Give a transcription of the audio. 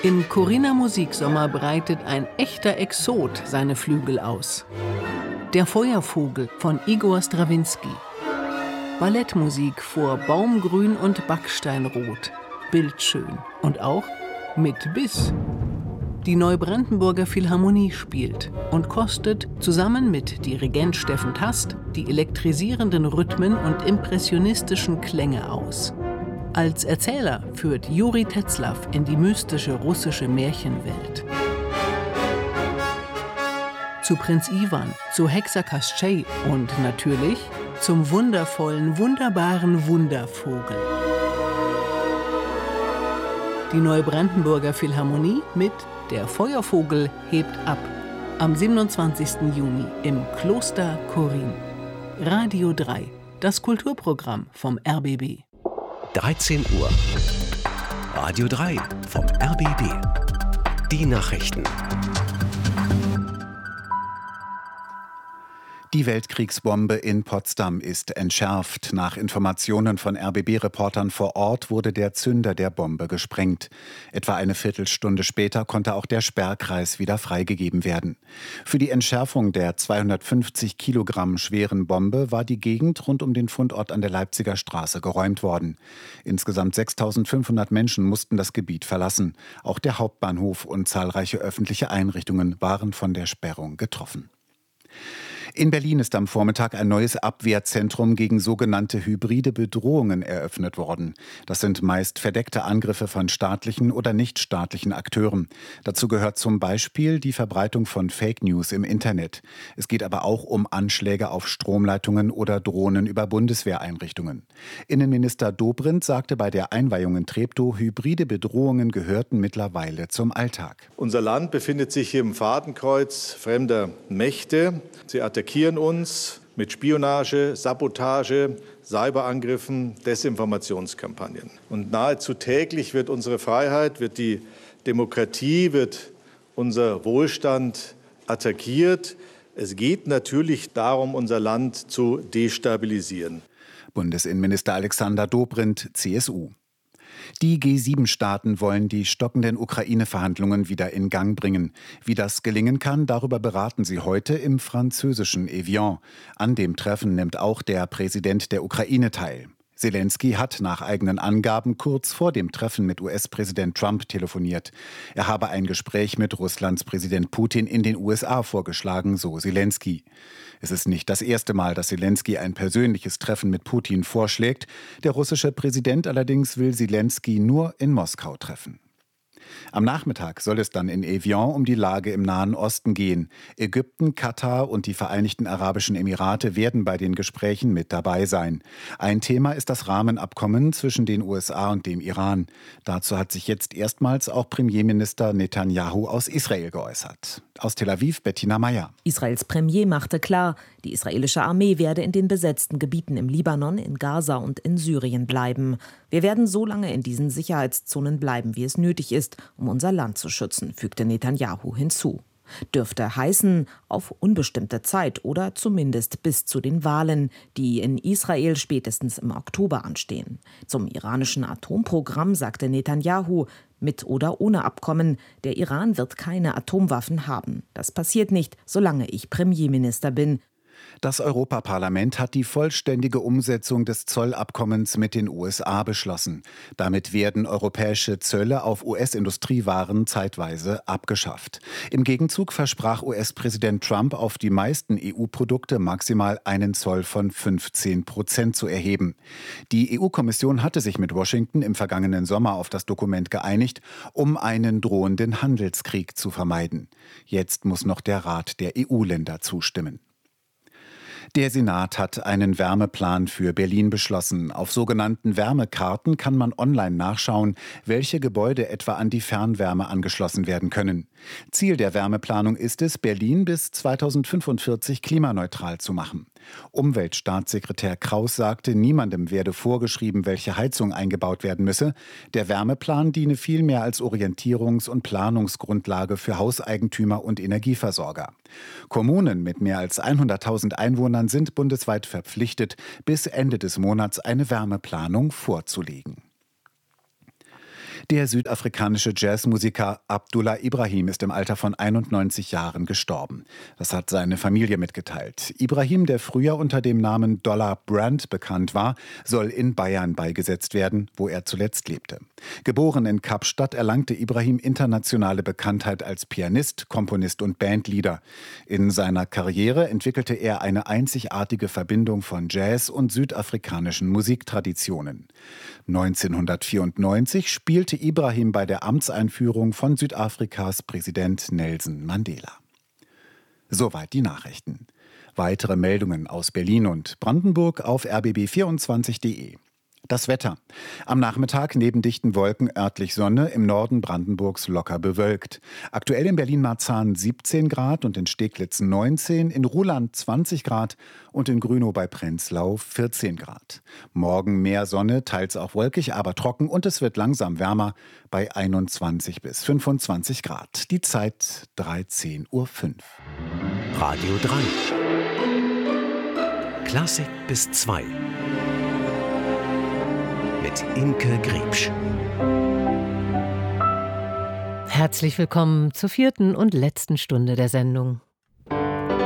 Im Corinna Musiksommer breitet ein echter Exot seine Flügel aus. Der Feuervogel von Igor Strawinski. Ballettmusik vor Baumgrün und Backsteinrot. Bildschön und auch mit Biss. Die Neubrandenburger Philharmonie spielt und kostet zusammen mit Dirigent Steffen Tast die elektrisierenden Rhythmen und impressionistischen Klänge aus. Als Erzähler führt Juri Tetzlaff in die mystische russische Märchenwelt. Zu Prinz Iwan, zu Hexer Kastschei und natürlich zum wundervollen, wunderbaren Wundervogel. Die Neubrandenburger Philharmonie mit Der Feuervogel hebt ab. Am 27. Juni im Kloster Chorin. Radio 3, das Kulturprogramm vom RBB. 13 Uhr. Radio 3 vom RBB. Die Nachrichten. Die Weltkriegsbombe in Potsdam ist entschärft. Nach Informationen von RBB-Reportern vor Ort wurde der Zünder der Bombe gesprengt. Etwa eine Viertelstunde später konnte auch der Sperrkreis wieder freigegeben werden. Für die Entschärfung der 250 Kilogramm schweren Bombe war die Gegend rund um den Fundort an der Leipziger Straße geräumt worden. Insgesamt 6.500 Menschen mussten das Gebiet verlassen. Auch der Hauptbahnhof und zahlreiche öffentliche Einrichtungen waren von der Sperrung getroffen. In Berlin ist am Vormittag ein neues Abwehrzentrum gegen sogenannte hybride Bedrohungen eröffnet worden. Das sind meist verdeckte Angriffe von staatlichen oder nichtstaatlichen Akteuren. Dazu gehört zum Beispiel die Verbreitung von Fake News im Internet. Es geht aber auch um Anschläge auf Stromleitungen oder Drohnen über Bundeswehreinrichtungen. Innenminister Dobrindt sagte bei der Einweihung in Treptow, hybride Bedrohungen gehörten mittlerweile zum Alltag. Unser Land befindet sich hier im Fadenkreuz fremder Mächte. Sie attackieren uns mit Spionage, Sabotage, Cyberangriffen, Desinformationskampagnen. Und nahezu täglich wird unsere Freiheit, wird die Demokratie, wird unser Wohlstand attackiert. Es geht natürlich darum, unser Land zu destabilisieren. Bundesinnenminister Alexander Dobrindt, CSU. Die G7-Staaten wollen die stockenden Ukraine-Verhandlungen wieder in Gang bringen. Wie das gelingen kann, darüber beraten sie heute im französischen Evian. An dem Treffen nimmt auch der Präsident der Ukraine teil. Selenskyj hat nach eigenen Angaben kurz vor dem Treffen mit US-Präsident Trump telefoniert. Er habe ein Gespräch mit Russlands Präsident Putin in den USA vorgeschlagen, so Selenskyj. Es ist nicht das erste Mal, dass Selenskyj ein persönliches Treffen mit Putin vorschlägt. Der russische Präsident allerdings will Selenskyj nur in Moskau treffen. Am Nachmittag soll es dann in Evian um die Lage im Nahen Osten gehen. Ägypten, Katar und die Vereinigten Arabischen Emirate werden bei den Gesprächen mit dabei sein. Ein Thema ist das Rahmenabkommen zwischen den USA und dem Iran. Dazu hat sich jetzt erstmals auch Premierminister Netanyahu aus Israel geäußert. Aus Tel Aviv, Bettina Meyer. Israels Premier machte klar, die israelische Armee werde in den besetzten Gebieten im Libanon, in Gaza und in Syrien bleiben. Wir werden so lange in diesen Sicherheitszonen bleiben, wie es nötig ist, um unser Land zu schützen, fügte Netanyahu hinzu. Dürfte heißen, auf unbestimmte Zeit oder zumindest bis zu den Wahlen, die in Israel spätestens im Oktober anstehen. Zum iranischen Atomprogramm sagte Netanyahu, mit oder ohne Abkommen, der Iran wird keine Atomwaffen haben. Das passiert nicht, solange ich Premierminister bin. Das Europaparlament hat die vollständige Umsetzung des Zollabkommens mit den USA beschlossen. Damit werden europäische Zölle auf US-Industriewaren zeitweise abgeschafft. Im Gegenzug versprach US-Präsident Trump, auf die meisten EU-Produkte maximal einen Zoll von 15% zu erheben. Die EU-Kommission hatte sich mit Washington im vergangenen Sommer auf das Dokument geeinigt, um einen drohenden Handelskrieg zu vermeiden. Jetzt muss noch der Rat der EU-Länder zustimmen. Der Senat hat einen Wärmeplan für Berlin beschlossen. Auf sogenannten Wärmekarten kann man online nachschauen, welche Gebäude etwa an die Fernwärme angeschlossen werden können. Ziel der Wärmeplanung ist es, Berlin bis 2045 klimaneutral zu machen. Umweltstaatssekretär Kraus sagte, niemandem werde vorgeschrieben, welche Heizung eingebaut werden müsse. Der Wärmeplan diene vielmehr als Orientierungs- und Planungsgrundlage für Hauseigentümer und Energieversorger. Kommunen mit mehr als 100.000 Einwohnern sind bundesweit verpflichtet, bis Ende des Monats eine Wärmeplanung vorzulegen. Der südafrikanische Jazzmusiker Abdullah Ibrahim ist im Alter von 91 Jahren gestorben. Das hat seine Familie mitgeteilt. Ibrahim, der früher unter dem Namen Dollar Brand bekannt war, soll in Bayern beigesetzt werden, wo er zuletzt lebte. Geboren in Kapstadt, erlangte Ibrahim internationale Bekanntheit als Pianist, Komponist und Bandleader. In seiner Karriere entwickelte er eine einzigartige Verbindung von Jazz und südafrikanischen Musiktraditionen. 1994 spielte Ibrahim bei der Amtseinführung von Südafrikas Präsident Nelson Mandela. Soweit die Nachrichten. Weitere Meldungen aus Berlin und Brandenburg auf rbb24.de. Das Wetter. Am Nachmittag neben dichten Wolken örtlich Sonne, im Norden Brandenburgs locker bewölkt. Aktuell in Berlin-Marzahn 17 Grad und in Steglitz 19, in Ruhland 20 Grad und in Grünow bei Prenzlau 14 Grad. Morgen mehr Sonne, teils auch wolkig, aber trocken und es wird langsam wärmer bei 21 bis 25 Grad. Die Zeit 13:05 Uhr. Radio 3. Klassik bis 2. Mit Imke Griebsch. Herzlich willkommen zur 4. und letzten Stunde der Sendung.